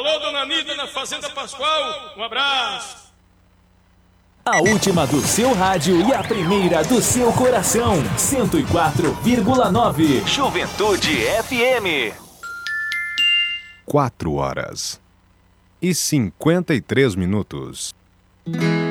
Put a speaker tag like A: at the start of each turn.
A: Alô, dona Nida, na Fazenda Pascoal. Um abraço.
B: A última do seu rádio e a primeira do seu coração. 104,9.
C: Juventude FM.
D: 4 horas e 53 minutos.